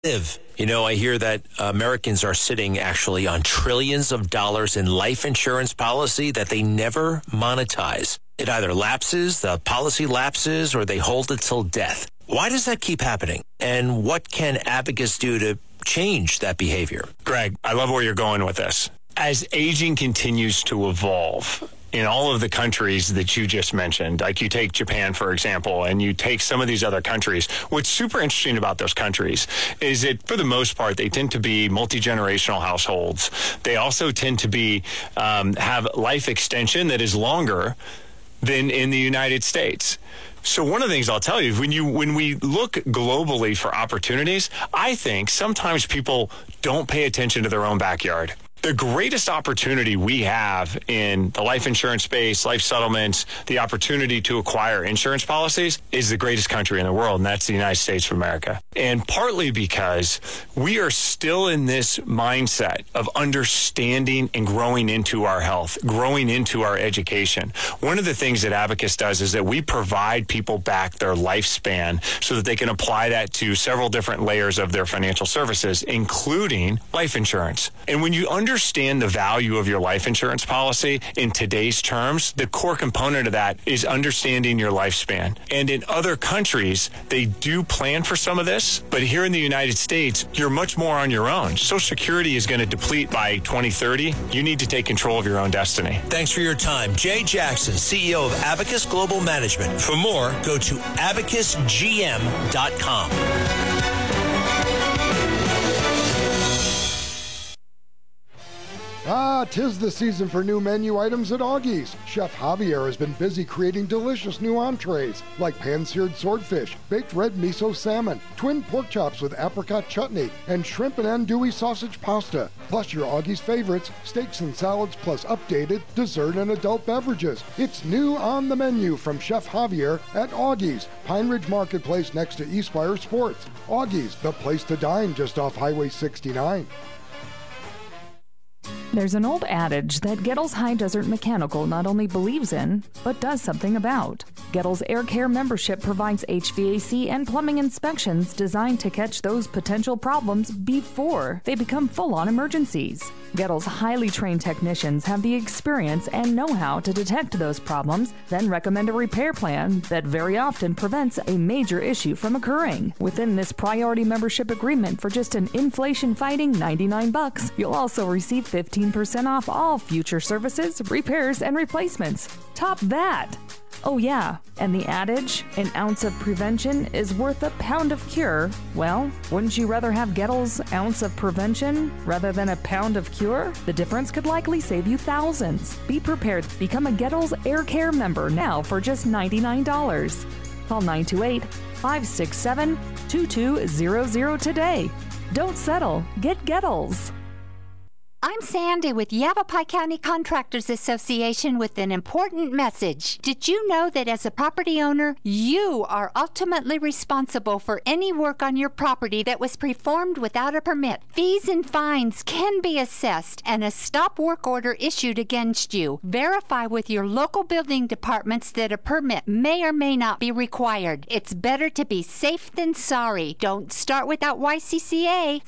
You know, I hear that Americans are sitting actually on trillions of dollars in life insurance policy that they never monetize. It either lapses, the policy lapses, or they hold it till death. Why does that keep happening? And what can Abacus do to change that behavior? Greg, I love where you're going with this. As aging continues to evolve in all of the countries that you just mentioned, like you take Japan, for example, and you take some of these other countries, what's super interesting about those countries is that for the most part, they tend to be multi-generational households. They also tend to be have life extension that is longer than in the United States. So one of the things I'll tell you, when we look globally for opportunities, I think sometimes people don't pay attention to their own backyard. The greatest opportunity we have in the life insurance space, life settlements, the opportunity to acquire insurance policies is the greatest country in the world, and that's the United States of America. And partly because we are still in this mindset of understanding and growing into our health, growing into our education. One of the things that Abacus does is that we provide people back their lifespan so that they can apply that to several different layers of their financial services, including life insurance. And when you understand the value of your life insurance policy in today's terms, the core component of that is understanding your lifespan. And in other countries, they do plan for some of this, but here in the United States, you're much more on your own. Social Security is going to deplete by 2030. You need to take control of your own destiny. Thanks for your time. Jay Jackson, CEO of Abacus Global Management. For more, go to abacusgm.com. Tis the season for new menu items at Augie's. Chef Javier has been busy creating delicious new entrees like pan-seared swordfish, baked red miso salmon, twin pork chops with apricot chutney, and shrimp and andouille sausage pasta. Plus your Augie's favorites, steaks and salads, plus updated dessert and adult beverages. It's new on the menu from Chef Javier at Augie's, Pine Ridge Marketplace next to Eastspire Sports. Augie's, the place to dine just off Highway 69. There's an old adage that Gettles High Desert Mechanical not only believes in, but does something about. Gettles Air Care membership provides HVAC and plumbing inspections designed to catch those potential problems before they become full-on emergencies. Gettles' highly trained technicians have the experience and know-how to detect those problems, then recommend a repair plan that very often prevents a major issue from occurring. Within this priority membership agreement for just an inflation-fighting $99, you'll also receive 15% off all future services, repairs, and replacements. Top that! Oh yeah, and the adage, an ounce of prevention is worth a pound of cure. Well, wouldn't you rather have Gettles' ounce of prevention rather than a pound of cure? The difference could likely save you thousands. Be prepared. Become a Gettles Air Care member now for just $99. Call 928-567-2200 today. Don't settle. Get Gettles. I'm Sandy with Yavapai County Contractors Association with an important message. Did you know that as a property owner, you are ultimately responsible for any work on your property that was performed without a permit? Fees and fines can be assessed and a stop work order issued against you. Verify with your local building departments that a permit may or may not be required. It's better to be safe than sorry. Don't start without YCCA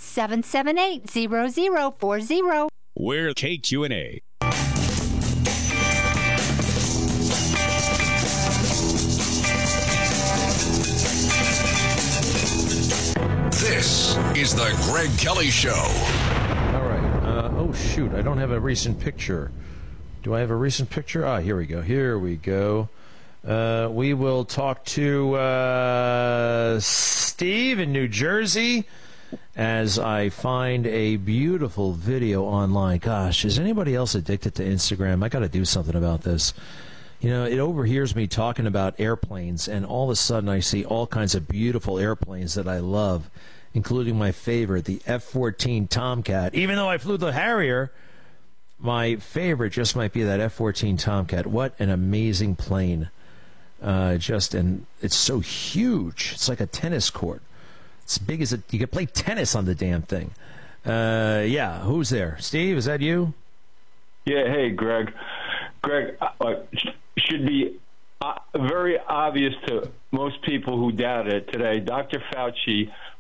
778-0040. We're KQNA. This is the Greg Kelly Show. All right. Oh, shoot. I don't have a recent picture. Do I have a recent picture? Here we go. Here we go. We will talk to Steve in New Jersey as I find a beautiful video online. Gosh, is anybody else addicted to Instagram? I got to do something about this. You know, it overhears me talking about airplanes, and all of a sudden I see all kinds of beautiful airplanes that I love, including my favorite, the F-14 Tomcat. Even though I flew the Harrier, my favorite just might be that F-14 Tomcat. What an amazing plane. And it's so huge. It's like a tennis court. It's big as you could play tennis on the damn thing. Yeah, who's there? Steve, is that you? Yeah, hey, Greg. Greg, should be very obvious to most people who doubt it today. Dr. Fauci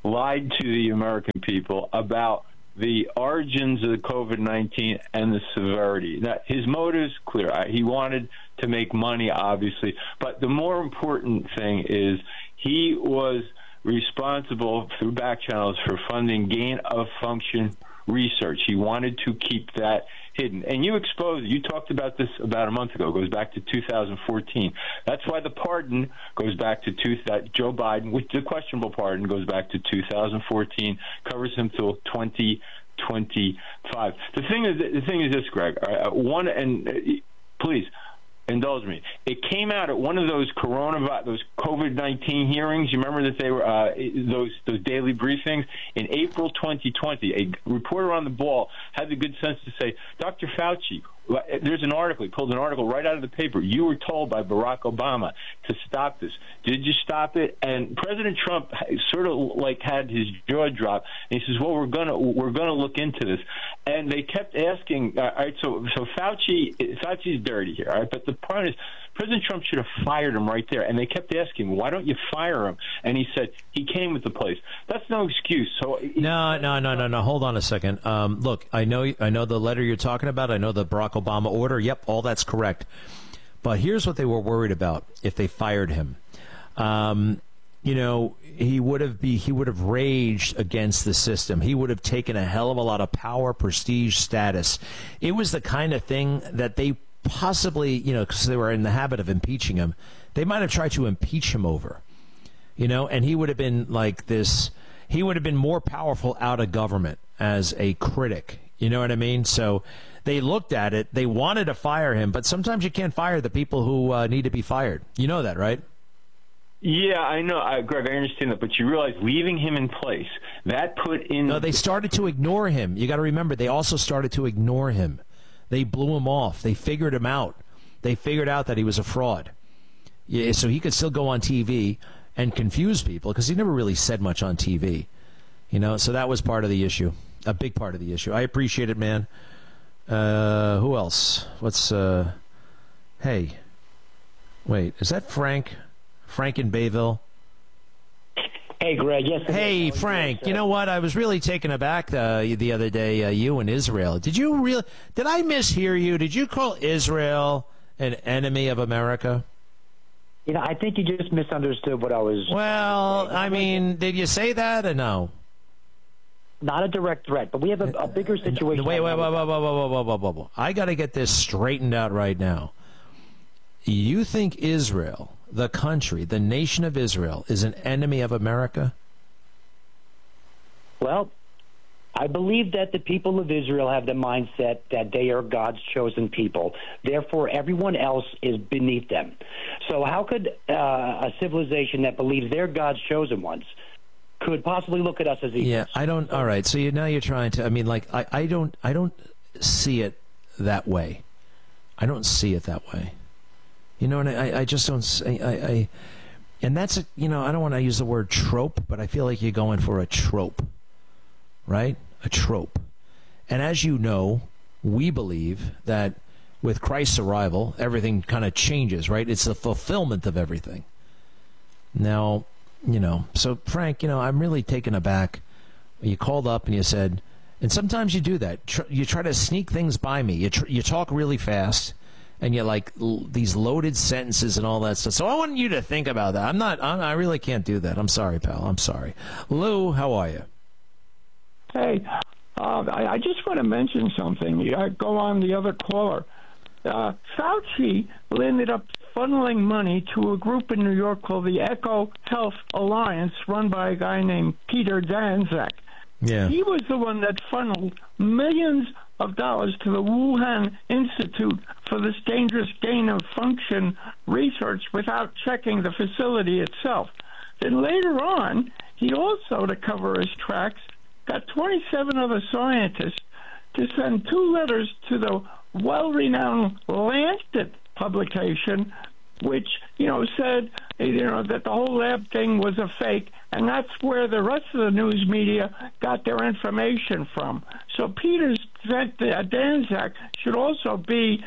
lied to the American people about the origins of the COVID-19 and the severity. Now, his motive is clear. He wanted to make money, obviously, but the more important thing is he was responsible through back channels for funding gain-of-function research. He wanted to keep that hidden. And you talked about this about a month ago. It goes back to 2014. That's why the pardon goes back to Joe Biden, with the questionable pardon, goes back to 2014, covers him till 2025. The thing is this, Greg. Please indulge me. It came out at one of those COVID-19 hearings. You remember that they were those daily briefings in April 2020. A reporter on the ball had the good sense to say, Dr. Fauci, there's an article. He pulled an article right out of the paper. You were told by Barack Obama to stop this. Did you stop it? And President Trump sort of like had his jaw drop, and he says, "Well, we're gonna look into this." And they kept asking. All right, so Fauci's dirty here. All right, but the point is, President Trump should have fired him right there. And they kept asking, "Why don't you fire him?" And he said he came with the place. That's no excuse. So no. Hold on a second. Look, I know the letter you're talking about. I know the Barack Obama order. Yep, all that's correct. But here's what they were worried about if they fired him. He would have raged against the system. He would have taken a hell of a lot of power, prestige, status. It was the kind of thing that they possibly, because they were in the habit of impeaching him, they might have tried to impeach him over, and he would have been like this. He would have been more powerful out of government as a critic. You know what I mean? So they looked at it. They wanted to fire him, but sometimes you can't fire the people who need to be fired. You know that, right? Yeah, I know, Greg, I understand that, but you realize leaving him in place, that put in... No, they started to ignore him. You got to remember, they also started to ignore him. They blew him off. They figured him out. They figured out that he was a fraud. Yeah, so he could still go on TV and confuse people because he never really said much on TV. So that was part of the issue, a big part of the issue. I appreciate it, man. Who else? Hey, wait, is that Frank? Frank in Bayville? Hey, Greg. Yes. Hey, Frank. You know what? I was really taken aback the other day. You and Israel. Did I mishear you? Did you call Israel an enemy of America? I think you just misunderstood what I was. Well, I mean, did you say that or no? Not a direct threat, but we have a bigger situation. Wait. I got to get this straightened out right now. You think Israel, the country, the nation of Israel, is an enemy of America? Well, I believe that the people of Israel have the mindset that they are God's chosen people. Therefore, everyone else is beneath them. So how could a civilization that believes they're God's chosen ones could possibly look at us as equals? Yeah, I don't. All right, so now you're trying to. I mean, like I don't see it that way. I don't see it that way. And I just don't say, and that's, I don't want to use the word trope, but I feel like you're going for a trope, right? A trope. And as you know, we believe that with Christ's arrival, everything kind of changes, right? It's the fulfillment of everything. Now, so Frank, I'm really taken aback. You called up and you said, and sometimes you do that. You try to sneak things by me. You talk really fast. And you're like these loaded sentences and all that stuff. So I want you to think about that. I really can't do that. I'm sorry, pal. I'm sorry. Lou, how are you? Hey, I just want to mention something. I go on the other caller. Fauci ended up funneling money to a group in New York called the Eco Health Alliance, run by a guy named Peter Daszak. Yeah. He was the one that funneled millions of dollars to the Wuhan Institute for this dangerous gain-of-function research without checking the facility itself. Then later on, he also, to cover his tracks, got 27 other scientists to send 2 letters to the well-renowned Lancet publication, which, said, that the whole lab thing was a fake, and that's where the rest of the news media got their information from. So Peter Daszak should also be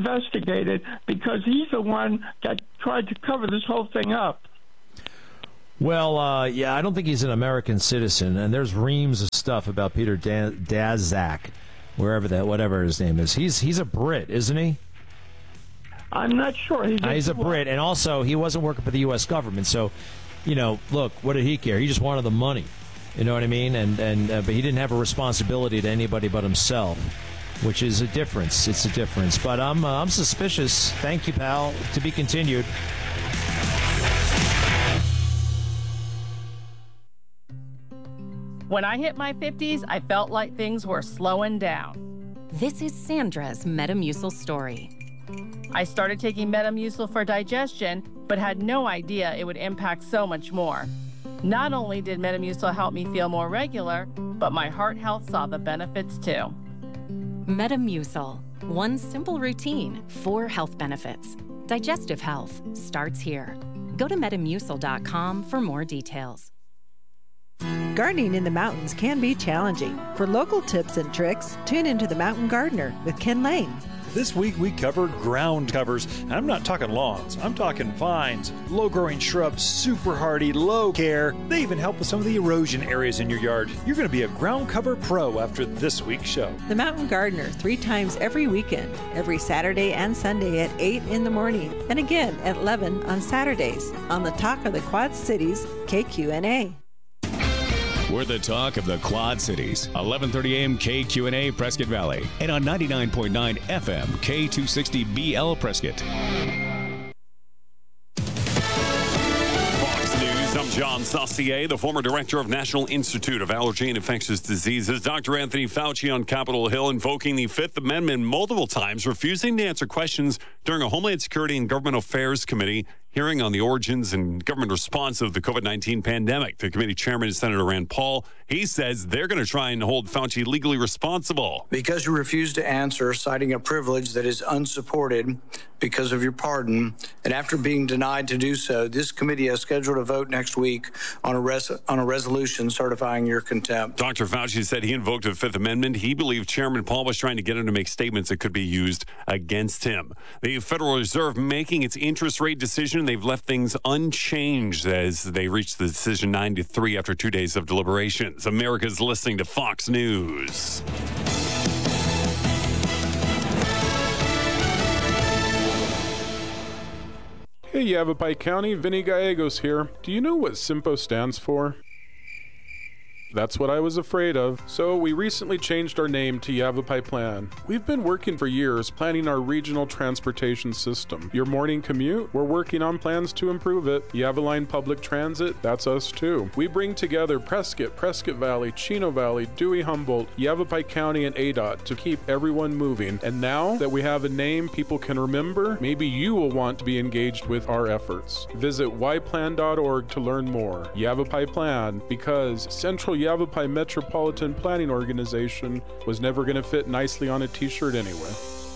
investigated because he's the one that tried to cover this whole thing up. Well, yeah, I don't think he's an American citizen, and there's reams of stuff about Peter Daszak, whatever his name is. He's a Brit, isn't he? I'm not sure. He's a Brit, and also he wasn't working for the U.S. government, so, look, what did he care? He just wanted the money, you know what I mean? But he didn't have a responsibility to anybody but himself, which is a difference. It's a difference. But I'm suspicious. Thank you, pal. To be continued. When I hit my 50s, I felt like things were slowing down. This is Sandra's Metamucil story. I started taking Metamucil for digestion, but had no idea it would impact so much more. Not only did Metamucil help me feel more regular, but my heart health saw the benefits too. Metamucil. One simple routine, 4 health benefits. Digestive health starts here. Go to Metamucil.com for more details. Gardening in the mountains can be challenging. For local tips and tricks, tune into The Mountain Gardener with Ken Lane. This week we cover ground covers, and I'm not talking lawns, I'm talking vines, low-growing shrubs, super hardy, low care. They even help with some of the erosion areas in your yard. You're going to be a ground cover pro after this week's show. The Mountain Gardener, 3 times every weekend, every Saturday and Sunday at 8 in the morning, and again at 11 on Saturdays, on the Talk of the Quad Cities, KQNA. We're the talk of the Quad Cities. 1130 AM KQNA Prescott Valley. And on 99.9 FM K260BL Prescott. Fox News, I'm John Saucier, the former director of National Institute of Allergy and Infectious Diseases. Dr. Anthony Fauci on Capitol Hill invoking the Fifth Amendment multiple times, refusing to answer questions during a Homeland Security and Government Affairs Committee hearing on the origins and government response of the COVID-19 pandemic. The committee chairman is Senator Rand Paul. He says they're going to try and hold Fauci legally responsible. Because you refused to answer, citing a privilege that is unsupported because of your pardon, and after being denied to do so, this committee has scheduled a vote next week on a resolution certifying your contempt. Dr. Fauci said he invoked the Fifth Amendment. He believed Chairman Paul was trying to get him to make statements that could be used against him. The Federal Reserve making its interest rate decision. They've left things unchanged as they reached the decision 9-3 after 2 days of deliberations. America's listening to Fox News. Hey, Yavapai County, Vinny Gallegos here. Do you know what SIMPO stands for? That's what I was afraid of. So we recently changed our name to Yavapai Plan. We've been working for years planning our regional transportation system. Your morning commute? We're working on plans to improve it. Yavaline Public Transit? That's us too. We bring together Prescott, Prescott Valley, Chino Valley, Dewey Humboldt, Yavapai County, and ADOT to keep everyone moving. And now that we have a name people can remember, maybe you will want to be engaged with our efforts. Visit yplan.org to learn more. Yavapai Plan, because Central Yavapai Metropolitan Planning Organization was never going to fit nicely on a t-shirt anyway.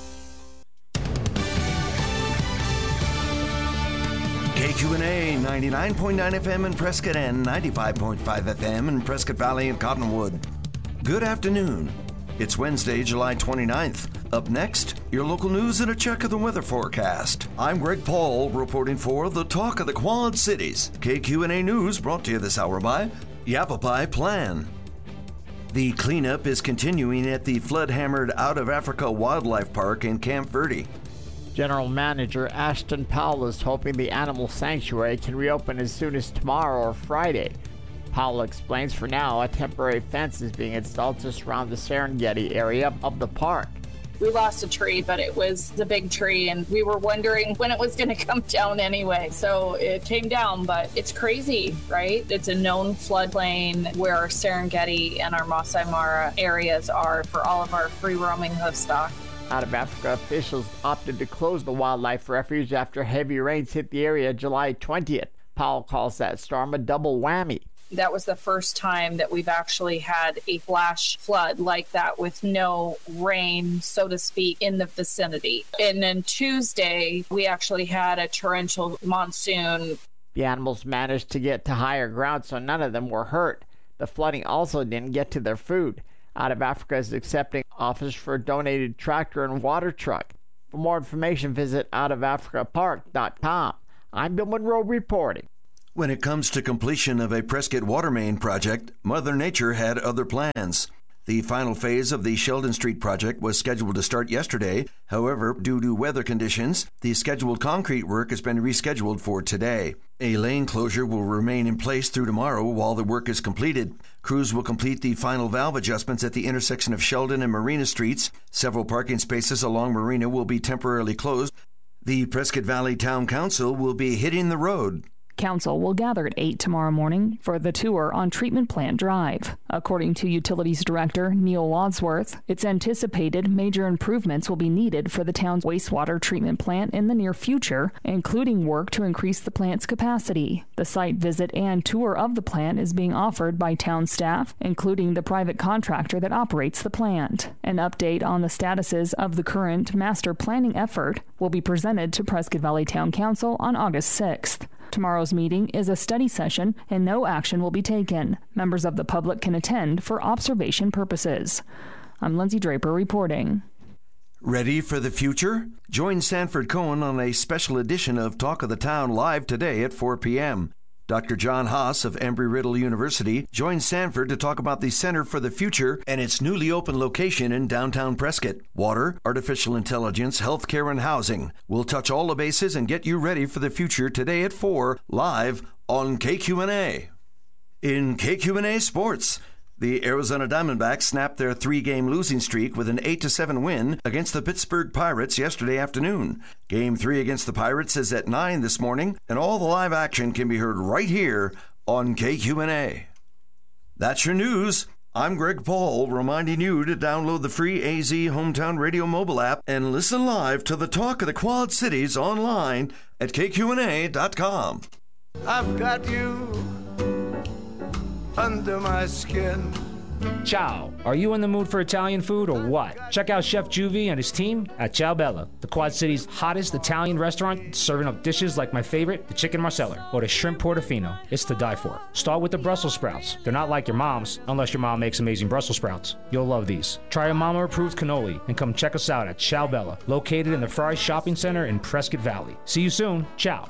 KQNA 99.9 FM in Prescott and 95.5 FM in Prescott Valley and Cottonwood. Good afternoon. It's Wednesday, July 29th. Up next, your local news and a check of the weather forecast. I'm Greg Paul reporting for the Talk of the Quad Cities. KQNA News brought to you this hour by Yavapai Plan. The cleanup is continuing at the flood-hammered Out of Africa Wildlife Park in Camp Verde. General Manager Ashton Powell is hoping the animal sanctuary can reopen as soon as tomorrow or Friday. Powell explains for now a temporary fence is being installed to surround the Serengeti area of the park. We lost a tree, but it was a big tree, and we were wondering when it was going to come down anyway. So it came down, but it's crazy, right? It's a known floodplain where our Serengeti and our Masai Mara areas are for all of our free-roaming hoofstock. Out of Africa officials opted to close the wildlife refuge after heavy rains hit the area July 20th. Powell calls that storm a double whammy. That was the first time that we've actually had a flash flood like that with no rain, so to speak, in the vicinity. And then Tuesday, we actually had a torrential monsoon. The animals managed to get to higher ground, so none of them were hurt. The flooding also didn't get to their food. Out of Africa is accepting offers for a donated tractor and water truck. For more information, visit outofafricapark.com. I'm Bill Monroe reporting. When it comes to completion of a Prescott water main project, Mother Nature had other plans. The final phase of the Sheldon Street project was scheduled to start yesterday. However, due to weather conditions, the scheduled concrete work has been rescheduled for today. A lane closure will remain in place through tomorrow while the work is completed. Crews will complete the final valve adjustments at the intersection of Sheldon and Marina Streets. Several parking spaces along Marina will be temporarily closed. The Prescott Valley Town Council will be hitting the road. Council will gather at 8 tomorrow morning for the tour on Treatment Plant Drive. According to Utilities Director Neil Wadsworth, it's anticipated major improvements will be needed for the town's wastewater treatment plant in the near future, including work to increase the plant's capacity. The site visit and tour of the plant is being offered by town staff, including the private contractor that operates the plant. An update on the statuses of the current master planning effort will be presented to Prescott Valley Town Council on August 6th. Tomorrow's meeting is a study session and no action will be taken. Members of the public can attend for observation purposes. I'm Lindsay Draper reporting. Ready for the future? Join Sanford Cohen on a special edition of Talk of the Town live today at 4 p.m. Dr. John Haas of Embry-Riddle University joins Sanford to talk about the Center for the Future and its newly opened location in downtown Prescott. Water, artificial intelligence, healthcare, and housing. We'll touch all the bases and get you ready for the future today at 4, live on KQNA. In KQNA Sports, the Arizona Diamondbacks snapped their 3-game losing streak with an 8-7 win against the Pittsburgh Pirates yesterday afternoon. Game 3 against the Pirates is at 9 this morning, and all the live action can be heard right here on KQNA. That's your news. I'm Greg Paul, reminding you to download the free AZ Hometown Radio mobile app and listen live to the Talk of the Quad Cities online at KQNA.com. I've got you under my skin. Ciao. Are you in the mood for Italian food or what? Check out Chef Juvie and his team at Ciao Bella, the Quad City's hottest Italian restaurant, serving up dishes like my favorite, the chicken marsala, or the shrimp portofino. It's to die for. Start with the Brussels sprouts. They're not like your mom's, unless your mom makes amazing Brussels sprouts. You'll love these. Try a mama-approved cannoli and come check us out at Ciao Bella, located in the Fry Shopping Center in Prescott Valley. See you soon. Ciao.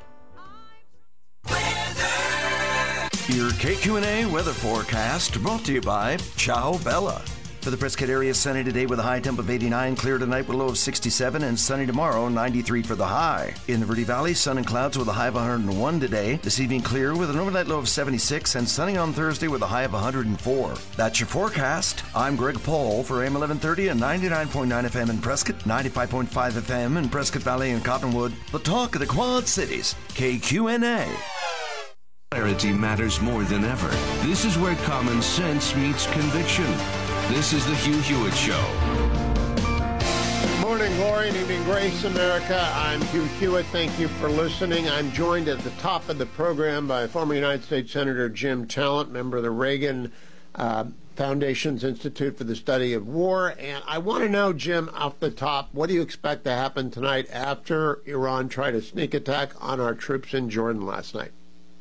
Your KQNA weather forecast brought to you by Ciao Bella. For the Prescott area, sunny today with a high temp of 89, clear tonight with a low of 67, and sunny tomorrow, 93 for the high. In the Verde Valley, sun and clouds with a high of 101 today. This evening, clear with an overnight low of 76, and sunny on Thursday with a high of 104. That's your forecast. I'm Greg Paul for AM 1130 and 99.9 FM in Prescott, 95.5 FM in Prescott Valley and Cottonwood. The talk of the Quad Cities, KQNA. Clarity matters more than ever. This is where common sense meets conviction. This is the Hugh Hewitt Show. Morning, glory, and evening grace, America. I'm Hugh Hewitt. Thank you for listening. I'm joined at the top of the program by former United States Senator Jim Talent, member of the Reagan Foundation's Institute for the Study of War. And I want to know, Jim, off the top, what do you expect to happen tonight after Iran tried a sneak attack on our troops in Jordan last night?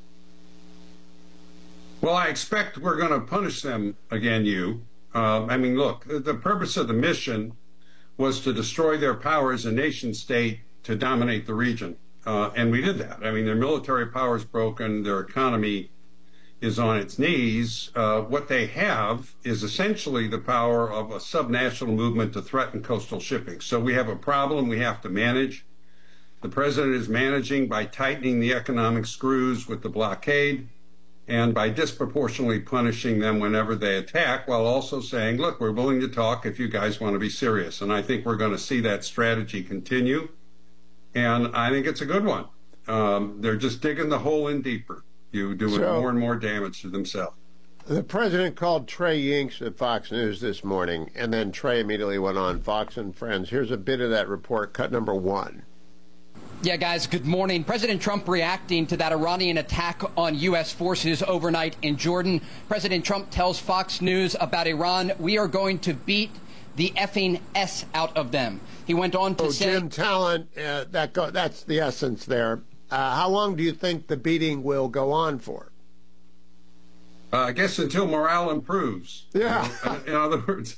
Well, I expect we're going to punish them again, look, the purpose of the mission was to destroy their power as a nation state to dominate the region. And we did that. Their military power is broken. Their economy is on its knees. What they have is essentially the power of a subnational movement to threaten coastal shipping. So we have a problem we have to manage. The president is managing by tightening the economic screws with the blockade and by disproportionately punishing them whenever they attack, while also saying, look, we're willing to talk if you guys want to be serious. And I think we're going to see that strategy continue. And I think it's a good one. They're just digging the hole in deeper, doing more and more damage to themselves. The president called Trey Yingst at Fox News this morning, and then Trey immediately went on Fox and Friends. Here's a bit of that report, cut number 1. Yeah, guys, good morning. President Trump reacting to that Iranian attack on U.S. forces overnight in Jordan. President Trump tells Fox News about Iran, we are going to beat the effing S out of them. He went on to say... Jim Talent, that's the essence there. How long do you think the beating will go on for? I guess until morale improves. Yeah. In other words,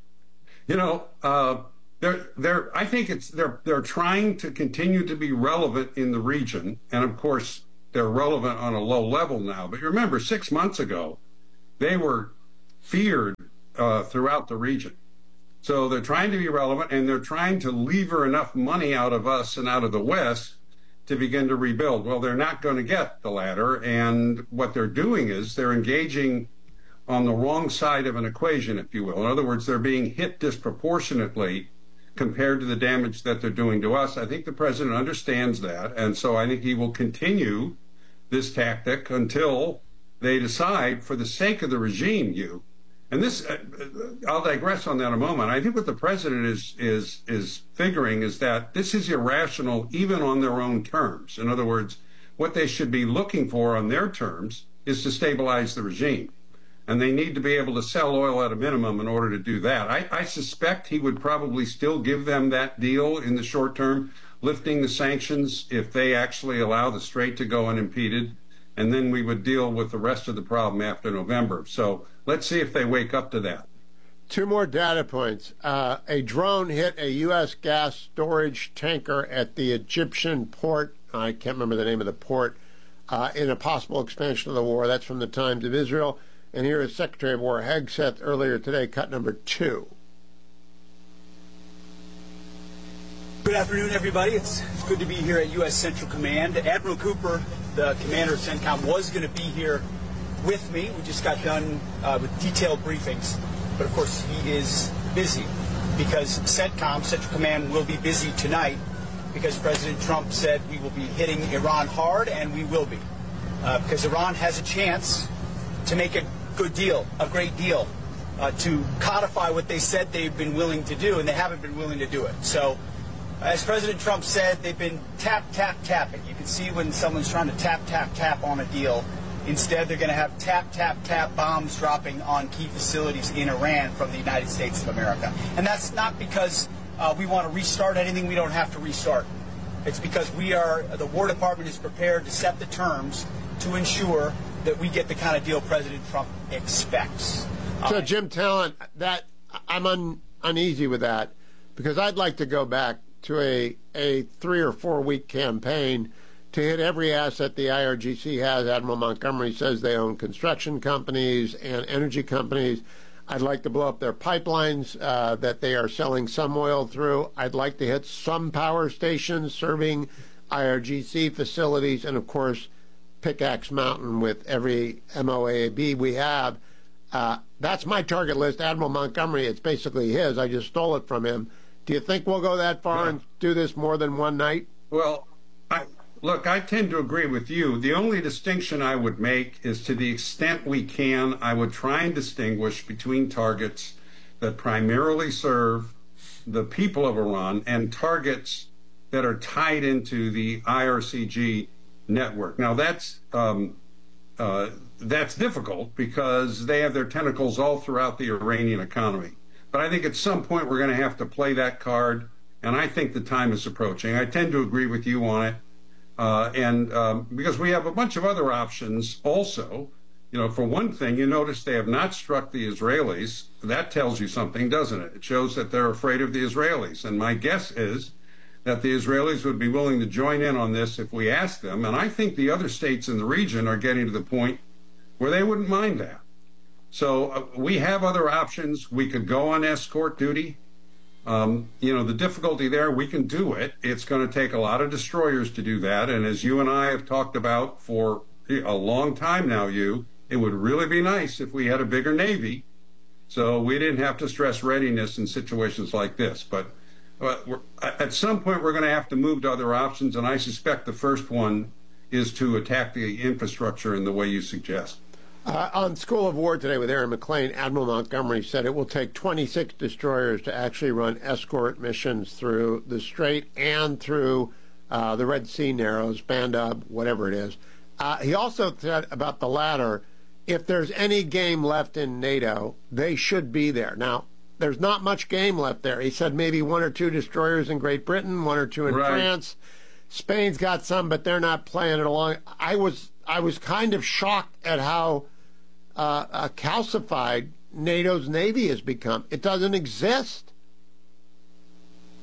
I think they're trying to continue to be relevant in the region, and of course they're relevant on a low level now. But remember, 6 months ago, they were feared throughout the region. So they're trying to be relevant, and they're trying to lever enough money out of us and out of the West to begin to rebuild. Well, they're not going to get the latter, and what they're doing is they're engaging on the wrong side of an equation, if you will. In other words, they're being hit disproportionately compared to the damage that they're doing to us. I think the president understands that, and so I think he will continue this tactic until they decide, for the sake of the regime, and this, I'll digress on that a moment. I think what the president is figuring is that this is irrational even on their own terms. In other words, what they should be looking for on their terms is to stabilize the regime. And they need to be able to sell oil at a minimum in order to do that. I suspect he would probably still give them that deal in the short term, lifting the sanctions if they actually allow the Strait to go unimpeded. And then we would deal with the rest of the problem after November. So let's see if they wake up to that. Two more data points. A drone hit a U.S. gas storage tanker at the Egyptian port. I can't remember the name of the port, in a possible expansion of the war. That's from the Times of Israel. And here is Secretary of War Hegseth earlier today, cut number 2. Good afternoon, everybody. It's good to be here at U.S. Central Command. Admiral Cooper, the commander of CENTCOM, was going to be here with me. We just got done with detailed briefings. But, of course, he is busy because CENTCOM, Central Command, will be busy tonight because President Trump said we will be hitting Iran hard, and we will be. Because Iran has a chance to make a good deal, a great deal, to codify what they said they've been willing to do, and they haven't been willing to do it. So, as President Trump said, they've been tapping. You can see when someone's trying to tap on a deal. Instead, they're going to have tap bombs dropping on key facilities in Iran from the United States of America. And that's not because we want to restart anything we don't have to restart. It's because the War Department is prepared to set the terms to ensure that we get the kind of deal President Trump expects. So, Jim Talent, that I'm uneasy with that because I'd like to go back to a 3 or 4 week campaign to hit every asset the IRGC has. Admiral Montgomery says they own construction companies and energy companies. I'd like to blow up their pipelines that they are selling some oil through. I'd like to hit some power stations serving IRGC facilities, and of course Pickaxe Mountain with every MOAB we have. That's my target list. Admiral Montgomery, it's basically his. I just stole it from him. Do you think we'll go that far and do this more than one night? Well, I tend to agree with you. The only distinction I would make is, to the extent we can, I would try and distinguish between targets that primarily serve the people of Iran and targets that are tied into the IRCG network. Now, that's difficult because they have their tentacles all throughout the Iranian economy. But I think at some point we're going to have to play that card, and I think the time is approaching. I tend to agree with you on it, because we have a bunch of other options also. You know, for one thing, you notice they have not struck the Israelis. That tells you something, doesn't it? It shows that they're afraid of the Israelis. And my guess is that the Israelis would be willing to join in on this if we asked them. And I think the other states in the region are getting to the point where they wouldn't mind that. So we have other options. We could go on escort duty. The difficulty there, we can do it. It's going to take a lot of destroyers to do that. And as you and I have talked about for a long time now, it would really be nice if we had a bigger Navy so we didn't have to stress readiness in situations like this. But at some point, we're going to have to move to other options. And I suspect the first one is to attack the infrastructure in the way you suggest. On School of War today with Aaron McLean, Admiral Montgomery said it will take 26 destroyers to actually run escort missions through the Strait and through the Red Sea Narrows, Bandab, whatever it is. He also said about the latter, if there's any game left in NATO, they should be there. Now, there's not much game left there. He said maybe 1 or 2 destroyers in Great Britain, 1 or 2 in France. Spain's got some, but they're not playing it along. I was kind of shocked at how calcified NATO's Navy has become. It doesn't exist.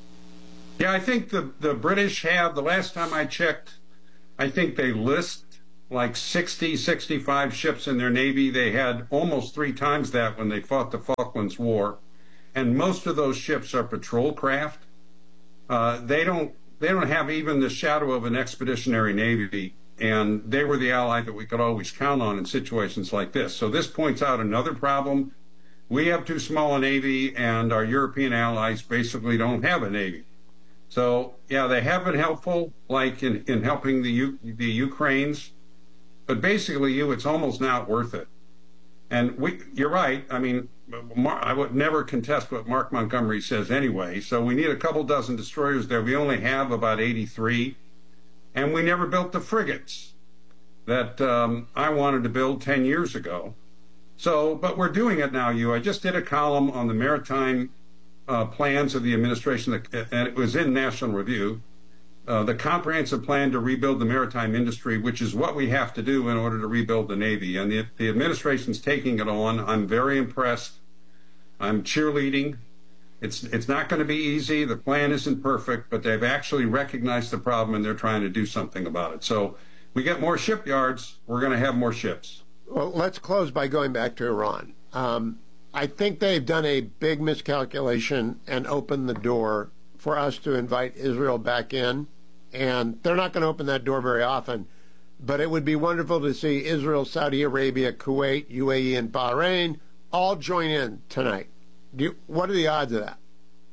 Yeah, I think the British have, the last time I checked, I think they list like 60, 65 ships in their Navy. They had almost 3 times that when they fought the Falklands War. And most of those ships are patrol craft. They don't have even the shadow of an expeditionary Navy. And they were the ally that we could always count on in situations like this. So this points out another problem. We have too small a Navy, and our European allies basically don't have a Navy. So, yeah, they have been helpful, like in helping the Ukraines. But basically, it's almost not worth it. And you're right. I mean, I would never contest what Mark Montgomery says anyway. So we need a couple dozen destroyers there. We only have about 83. And we never built the frigates that I wanted to build 10 years ago. So, but we're doing it now, I just did a column on the maritime plans of the administration, and it was in National Review, the comprehensive plan to rebuild the maritime industry, which is what we have to do in order to rebuild the Navy. And the administration's taking it on. I'm very impressed. I'm cheerleading. It's not going to be easy. The plan isn't perfect, but they've actually recognized the problem, and they're trying to do something about it. So we get more shipyards, we're going to have more ships. Well, let's close by going back to Iran. I think they've done a big miscalculation and opened the door for us to invite Israel back in. And they're not going to open that door very often. But it would be wonderful to see Israel, Saudi Arabia, Kuwait, UAE, and Bahrain all join in tonight. What are the odds of that?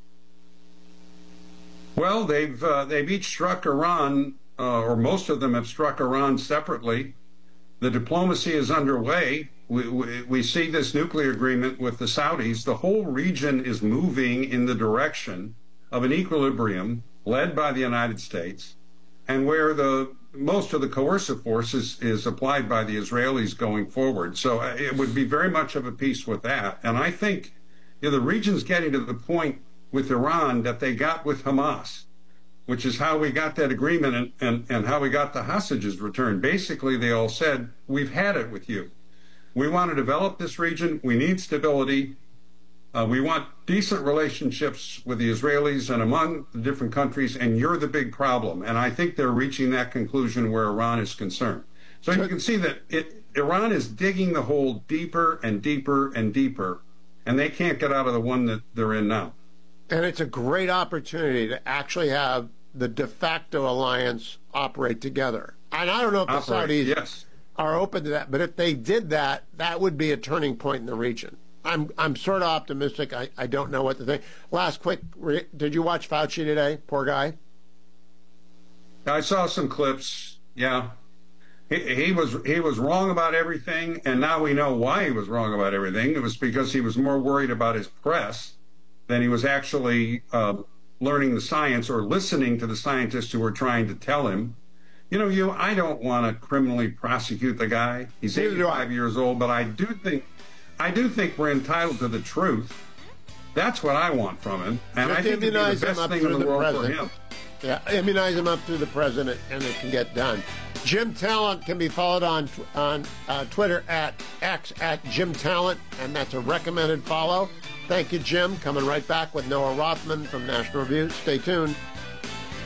Well, they've each struck Iran, or most of them have struck Iran separately. The diplomacy is underway. We see this nuclear agreement with the Saudis. The whole region is moving in the direction of an equilibrium led by the United States, and where most of the coercive force is applied by the Israelis going forward. So it would be very much of a peace with that. And I think the region's getting to the point with Iran that they got with Hamas, which is how we got that agreement and how we got the hostages returned. Basically, they all said, we've had it with you. We want to develop this region. We need stability. We want decent relationships with the Israelis and among the different countries, and you're the big problem. And I think they're reaching that conclusion where Iran is concerned. So you can see that Iran is digging the hole deeper and deeper and deeper, and they can't get out of the one that they're in now. And it's a great opportunity to actually have the de facto alliance operate together. And I don't know if the Saudis are open to that, but if they did that, that would be a turning point in the region. I'm sort of optimistic. I don't know what to think. Last quick, did you watch Fauci today? Poor guy. I saw some clips. Yeah, he was wrong about everything, and now we know why he was wrong about everything. It was because he was more worried about his press than he was actually learning the science or listening to the scientists who were trying to tell him. I don't want to criminally prosecute the guy. He's 85 years old, but I do think we're entitled to the truth. That's what I want from him, and I think it'd be the best thing in the world for him. Yeah, immunize him up through the president, and it can get done. Jim Talent can be followed on Twitter at X at Jim Talent, and that's a recommended follow. Thank you, Jim. Coming right back with Noah Rothman from National Review. Stay tuned.